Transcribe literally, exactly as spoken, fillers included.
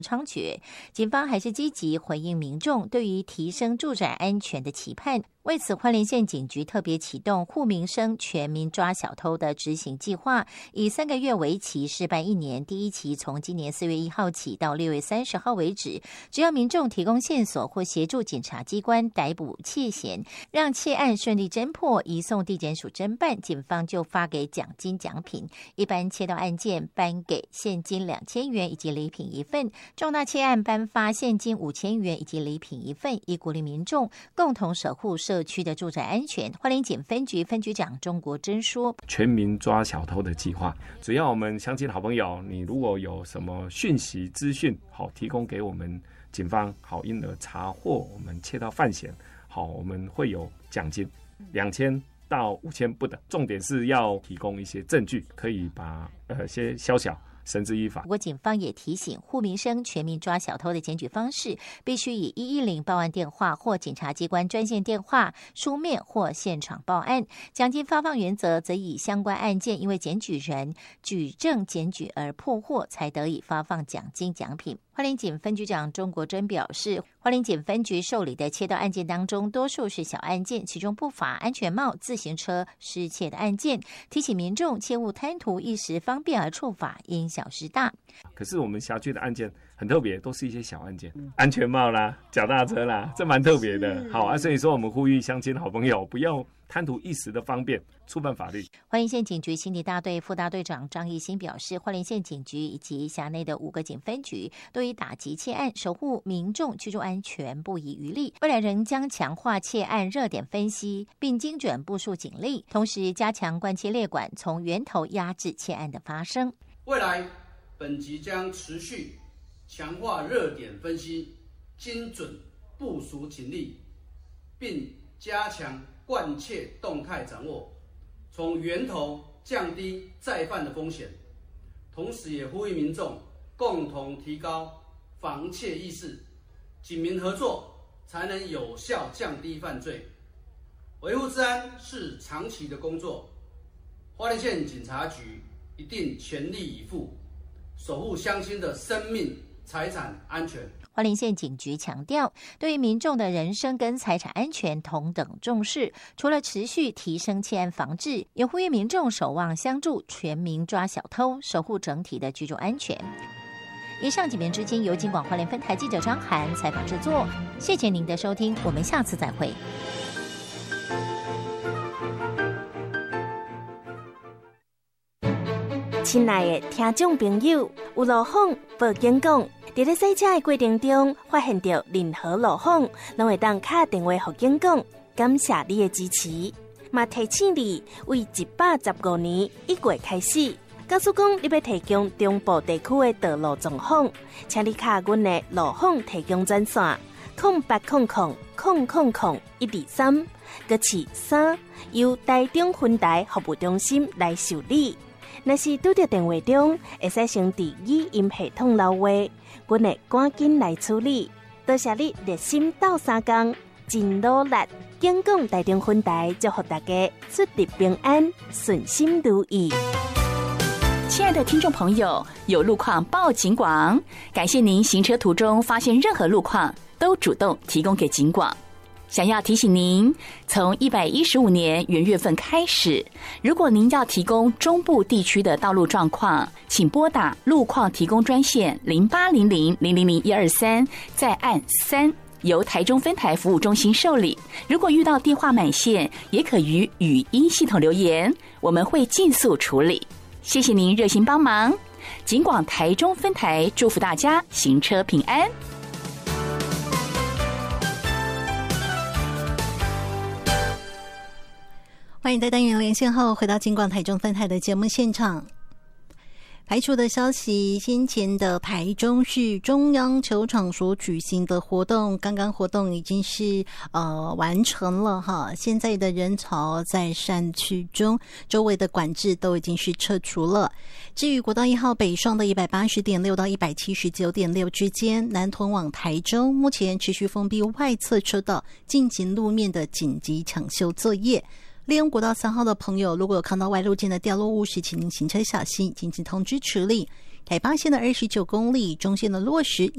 猖獗，警方还是积极回应民众对于提升住宅安全的期盼。为此，花莲县警局特别启动护民生全民抓小偷的执行计划，以三个月为期，试办一年。第一期从今年四月一号起到六月三十号为止，只要民众提供线索或协助检察机关逮捕窃嫌，让窃案顺利侦破，移送地检署侦办，警方就发给奖金奖品。一般窃盗案件颁给现金两千元以及礼品一份，重大窃案颁发现金五千元以及礼品一份，以鼓励民众共同守护社区的住宅安全。花莲警分局分局长钟国珍说， 全民抓小偷的计划，只要我们乡亲好朋友，你如果有什么讯息资讯，好提供给我们警方，好因而查获我们窃盗犯嫌，好我们会有奖金两千到五千不等，重点是要提供一些证据，可以把呃些宵小绳之以法。 不过警方也提醒，护民生全民抓小偷的检举方式必须以一一零报案电话或检察机关专线电话、书面或现场报案。奖金发放原则则以相关案件因为检举人举证检举而破获，才得以发放奖金奖品。花莲警分局长钟国珍表示，花莲警分局受理的窃盗案件当中，多数是小案件，其中不乏安全帽、自行车失窃的案件，提醒民众切勿贪图一时方便而触法，因小失大。 可是我们辖区的案件很特别，都是一些小案件，安全帽啦、脚踏车啦，这蛮特别的。好啊，所以说我们呼吁乡亲好朋友不要贪图一时的方便，触犯法律。 花莲县警局刑警大队副大队长张义兴表示，花莲县警局以及辖内的五个警分局都以打击窃案、守护民众居住安全不遗余力。未来仍将强化窃案热点分析，并精准部署警力，同时加强关切列管，从源头压制窃案的发生。 未来本局将持续强化热点分析，精准部署警力，并加强贯彻动态掌握，从源头降低再犯的风险，同时也呼吁民众共同提高防窃意识，警民合作才能有效降低犯罪。维护治安是长期的工作，花莲县警察局一定全力以赴，守护乡亲的生命财产安全。 花莲县警局强调，对于民众的人身跟财产安全同等重视，除了持续提升窃案防治，也呼吁民众守望相助，全民抓小偷，守护整体的居住安全。以上几篇之间由警广花莲分台记者张涵采访制作，谢谢您的收听，我们下次再会。 亲爱的听众朋友，有路况报警讲，在咧洗车的过程中发现到任何路况，拢会当打电话给警讲。感谢你的支持，嘛提醒你，为一百十五年一月开始，假使讲你要提供中部地区的道路状况，请你卡阮的路况提供专线零八空空空空空一二三，搁是三由台中分台服务中心来受理。若是拄到电话中，会使先伫语音系统留话，阮会赶紧来处理。多谢你热心斗相共，真努力。警广台中分台祝福大家出入平安，顺心如意。 亲爱的听众朋友，有路况报警广，感谢您行车途中发现任何路况，都主动提供给警广。想要提醒您，从一百一十五年元月份开始，如果您要提供中部地区的道路状况，请拨打路况提供专线零八零零零零零一二三，再按三，由台中分台服务中心受理。如果遇到电话满线，也可于语音系统留言，我们会尽速处理。谢谢您热心帮忙，警广台中分台祝福大家行车平安。 欢迎在单元连线后回到警广台中分台的节目现场。排除的消息，先前的台中市中央球场所举行的活动，刚刚活动已经是呃完成了哈，现在的人潮在善区中，周围的管制都已经是撤除了。至于国道一号北上的 一百八十点六 到 一百七十九点六 之间，南通往台中目前持续封闭外侧车道，进行路面的紧急抢修作业。利用国道三号的朋友，如果有看到外路间的掉落物时，请您行车小心，紧急通知处理。台八线的二十九公里，中线的落石